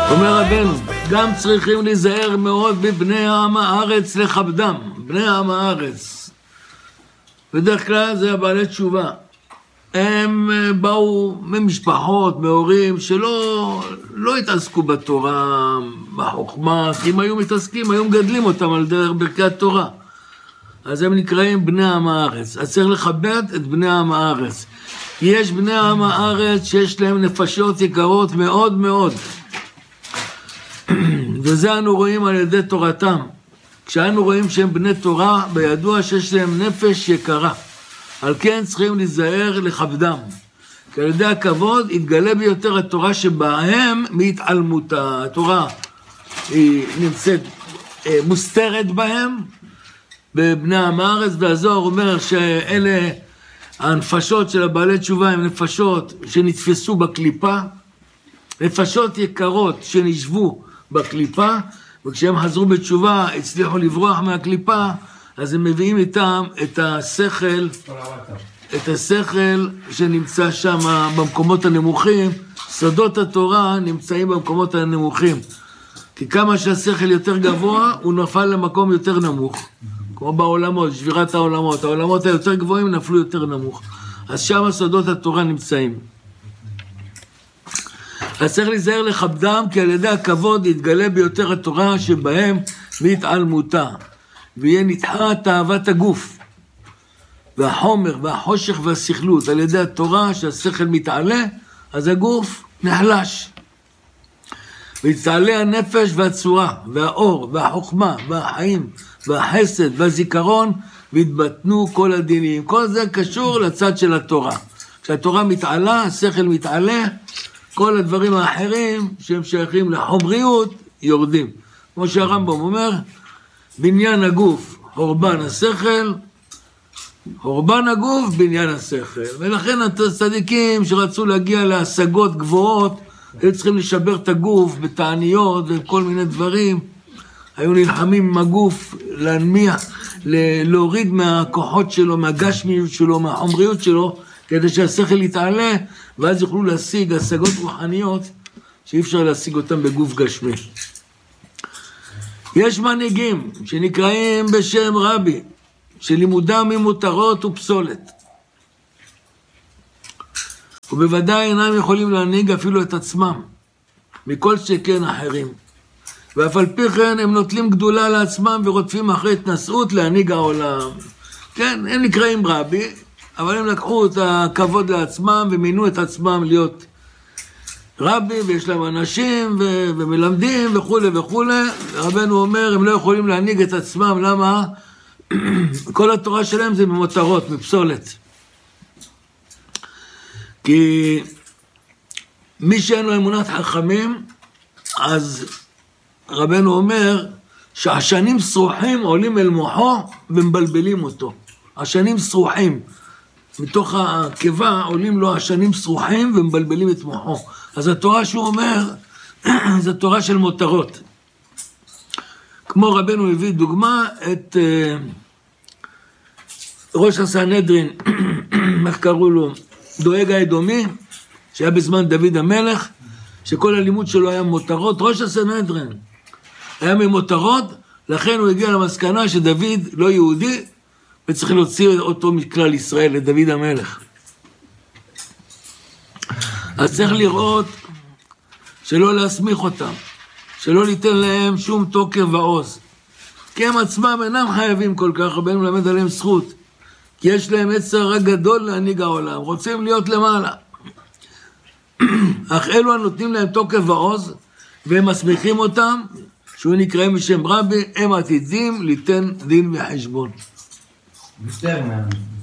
אומר רבנו, גם צריכים להיזהר מאוד בבני עם הארץ לכבדם, בני עם הארץ. בדרך כלל זה הבעלי תשובה. הם באו ממשפחות, מהורים, שלא התעסקו בתורה, בחוכמה, כי אם היו מתעסקים, היו מגדלים אותם על דרך ברכת תורה. אז הם נקראים בני עם הארץ. אז צריך לכבד את בני עם הארץ. כי יש בני עם הארץ שיש להם נפשות יקרות מאוד מאוד. וזה אנו רואים על ידי תורתם. כשאנו רואים שהם בני תורה, בידוע שיש להם נפש יקרה. על כן צריכים להיזהר לכבדם. כי על ידי הכבוד יתגלה ביותר התורה שבהם מהתעלמותה. התורה היא נמצאת מוסתרת בהם, בבני עם הארץ, והזוהר אומר שאלה הנפשות של הבעלי תשובה הם נפשות שנתפסו בקליפה, נפשות יקרות שנשבו בקליפה, וכשהם חזרו בתשובה הצליחו לברוח מהקליפה, אז הם מביאים איתם את השכל שנמצא שם במקומות הנמוכים. סודות התורה נמצאים במקומות הנמוכים, כי כמה שהשכל יותר גבוה הוא נפל למקום יותר נמוך, כמו בעולמות, שבירת העולמות, העולמות היותר גבוהים נפלו יותר נמוך, אז שם סודות התורה נמצאים. אז צריך להיזהר לכבדם, כי על ידי הכבוד יתגלה ביותר התורה שבהם והתעלמותה, ויהיה נדחה תאוות הגוף והחומר והחושך והסכלות. על ידי התורה שהשכל מתעלה, אז הגוף נחלש, ויתעלה הנפש והצורה והאור והחוכמה והחיים והחסד והזיכרון, והתבטנו כל הדינים. כל זה קשור לצד של התורה. כשהתורה מתעלה, השכל מתעלה, כל הדברים האחרים שהם שייכים לחומריות יורדים. כמו שהרמב"ם אומר, בניין הגוף חורבן השכל, חורבן הגוף בניין השכל. ולכן הצדיקים שרצו להגיע להשגות גבוהות, היו צריכים לשבר את הגוף בתעניות וכל מיני דברים, היו נלחמים עם הגוף, להנמיח, להוריד מהכוחות שלו, מהגשמיות שלו, מהחומריות שלו, כדי שהשכל יתעלה, ואז יוכלו להשיג השגות רוחניות שאי אפשר להשיג אותם בגוף גשמי. יש מנהיגים שנקראים בשם רבי, שלימודם ממותרות ופסולת, ובוודאי אינם יכולים להנהיג אפילו את עצמם, מכל שכן אחרים. ואף על פי כן הם נוטלים גדולה לעצמם ורודפים אחרי התנשאות להנהיג העולם. כן, הם נקראים רבי, אבל הם לקחו את הכבוד לעצמם ומינו את עצמם להיות רבי, ויש להם אנשים ומלמדים וכו' וכו'. רבנו אומר, הם לא יכולים להנהיג את עצמם. למה? כל התורה שלהם זה ממותרות, מפסולת. כי מי שאין לו אמונת חכמים, אז רבנו אומר שהשנים סרוחים עולים אל מוחו ומבלבלים אותו. השנים סרוחים, מתוך הקיבה עולים לו השנים סרוחים ומבלבלים את מוחו. אז התורה שהוא אומר, זו תורה של מותרות. כמו רבנו הביא דוגמה את ראש הסנהדרין, איך קראו לו? דואג האדומי, שהיה בזמן דוד המלך, שכל הלימוד שלו היה מותרות. ראש הסנהדרין היה ממותרות, לכן הוא הגיע למסקנה שדוד לא יהודי, וצריך להוציא אותו מכלל ישראל לדוד המלך. אז צריך לראות שלא להסמיך אותם, שלא ניתן להם שום תוקף ועוז, כי הם עצמם אינם חייבים כל כך, רבנו מלמד עליהם זכות, כי יש להם יצר רק גדול להנהיג העולם, רוצים להיות למעלה. אך אלו הנותנים להם תוקף ועוז, והם מסמיכים אותם, שהוא נקראים בשם רבי, הם עתידים ליתן דין וחשבון. בסדר,